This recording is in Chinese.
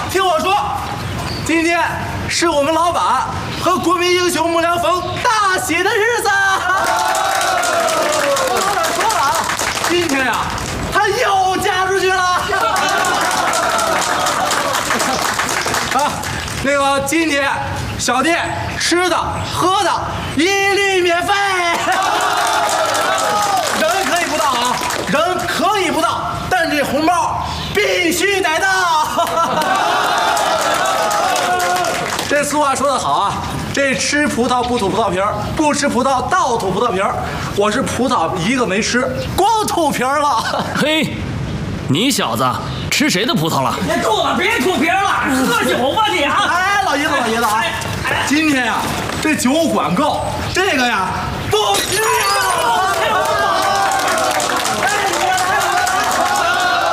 听我说，今天是我们老板和国民英雄孟良逢大喜的日子。我老板说了啊，今天呀，他又嫁出去了。啊，那个今天小店吃的喝的一律免费。人可以不到啊，人可以不到，但这红包必须得到。这俗话说得好啊，这吃葡萄不吐葡萄皮儿，不吃葡萄倒吐葡萄皮儿。我是葡萄一个没吃，光吐皮儿了。 嘿，你小子吃谁的葡萄了？ 别吐了，别吐皮儿了，喝酒吧你啊！ 哎，老爷子啊，今天呀，这酒管够，这个呀不需要。